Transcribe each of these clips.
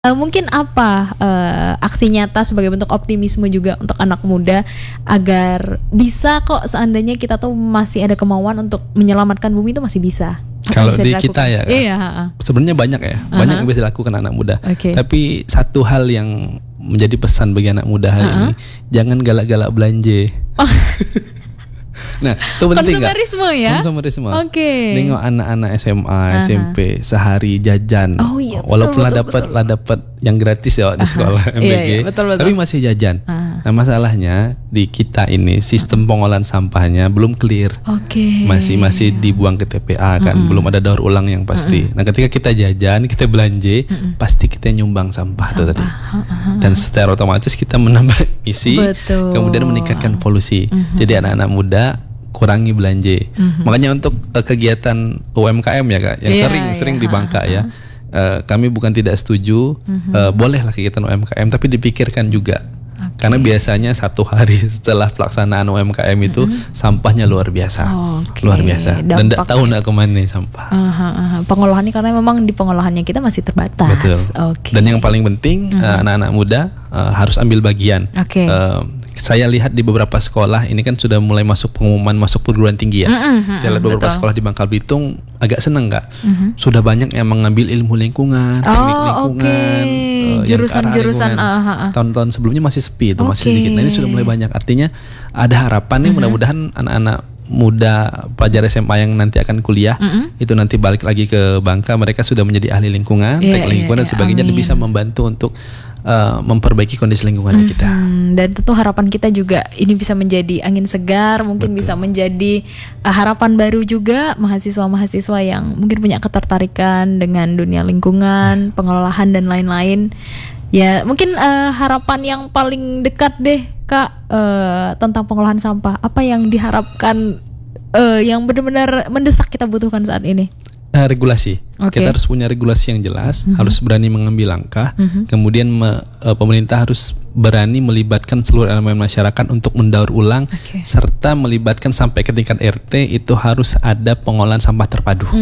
Mungkin apa aksi nyata sebagai bentuk optimisme juga untuk anak muda agar bisa kok seandainya kita tuh masih ada kemauan untuk menyelamatkan bumi itu masih bisa. Kalau di kita ya, iya, sebenarnya banyak ya, banyak yang bisa dilakukan anak muda. Okay. Tapi satu hal yang menjadi pesan bagi anak muda hari ini, jangan galak-galak belanja. Nah, itu penting nggak? Konsumerisme ya? Konsumerisme. Oke. Tengok anak-anak SMA, SMP sehari jajan. Oh iya, walaupun lah dapat yang gratis ya di sekolah MBG, iya, betul. tapi masih jajan. Nah, masalahnya di kita ini sistem pengolahan sampahnya belum clear. Oke. Masih dibuang ke TPA kan, belum ada daur ulang yang pasti. Nah, ketika kita jajan, kita belanja, pasti kita nyumbang sampah tuh tadi. Dan secara otomatis kita menambah emisi, kemudian meningkatkan polusi. Jadi anak-anak muda kurangi belanja. Makanya untuk kegiatan UMKM ya Kak, yang sering di Bangka ya. Kami bukan tidak setuju, bolehlah kegiatan UMKM, tapi dipikirkan juga. Karena biasanya satu hari setelah pelaksanaan UMKM itu sampahnya luar biasa, luar biasa. Dan tidak tahu nak kemana sampah. Pengolahannya karena memang di pengolahannya kita masih terbatas. Betul. Dan yang paling penting anak-anak muda harus ambil bagian. Saya lihat di beberapa sekolah ini kan sudah mulai masuk pengumuman masuk perguruan tinggi ya. Saya lihat beberapa sekolah di Bangka Belitung agak seneng Kak. Sudah banyak yang mengambil ilmu lingkungan, teknik lingkungan, jurusan-jurusan. Tahun-tahun sebelumnya masih sepi itu, masih sedikit. Nah, ini sudah mulai banyak. Artinya ada harapan nih, mudah-mudahan anak-anak muda pelajar SMA yang nanti akan kuliah itu nanti balik lagi ke Bangka, mereka sudah menjadi ahli lingkungan, teknik lingkungan dan sebagainya, dan bisa membantu untuk memperbaiki kondisi lingkungan kita. Dan tentu harapan kita juga ini bisa menjadi angin segar, mungkin bisa menjadi harapan baru juga mahasiswa-mahasiswa yang mungkin punya ketertarikan dengan dunia lingkungan, pengelolaan dan lain-lain. Ya mungkin harapan yang paling dekat deh Kak, tentang pengolahan sampah. Apa yang diharapkan yang benar-benar mendesak kita butuhkan saat ini? Regulasi. Kita harus punya regulasi yang jelas, harus berani mengambil langkah. Kemudian pemerintah harus berani melibatkan seluruh elemen masyarakat untuk mendaur ulang, serta melibatkan sampai ke tingkat RT itu harus ada pengolahan sampah terpadu.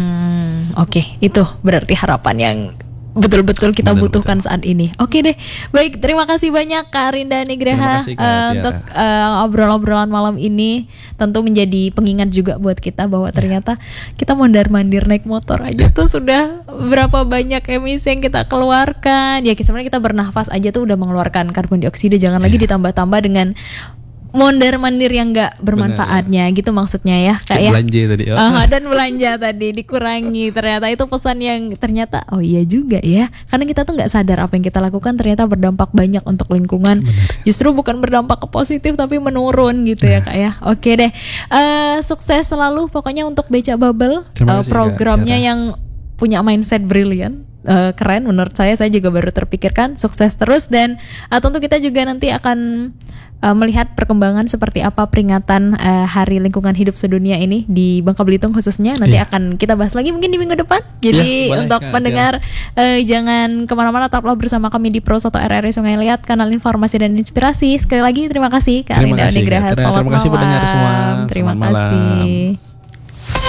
Itu berarti harapan yang betul-betul kita butuhkan saat ini. Oke deh, baik, terima kasih banyak Kak Arinda Nigraha untuk obrolan-obrolan malam ini. Tentu menjadi pengingat juga buat kita bahwa ternyata kita mondar-mandir naik motor aja tuh sudah berapa banyak emisi yang kita keluarkan. Ya sebenarnya kita bernafas aja tuh udah mengeluarkan karbon dioksida, jangan lagi ditambah-tambah dengan mondar-mandir yang gak bermanfaatnya. Gitu maksudnya ya Kak ya. Belanja tadi dan belanja tadi dikurangi. Ternyata itu pesan yang ternyata iya juga ya. Karena kita tuh gak sadar apa yang kita lakukan ternyata berdampak banyak untuk lingkungan. Justru bukan berdampak ke positif tapi menurun gitu ya Kak ya. Oke deh, sukses selalu pokoknya untuk Beca Bubble, programnya yang punya mindset brilian. Keren menurut saya juga baru terpikirkan. Sukses terus dan tentu kita juga nanti akan melihat perkembangan seperti apa peringatan Hari Lingkungan Hidup Sedunia ini di Bangka Belitung khususnya. Nanti akan kita bahas lagi mungkin di minggu depan. Jadi untuk pendengar jangan kemana-mana, tetaplah bersama kami di Pro Soto RRI Sungai Liat, kanal informasi dan inspirasi. Sekali lagi terima kasih Kak Arinda Nigraha. Terima kasih pendengar semua. Terima kasih.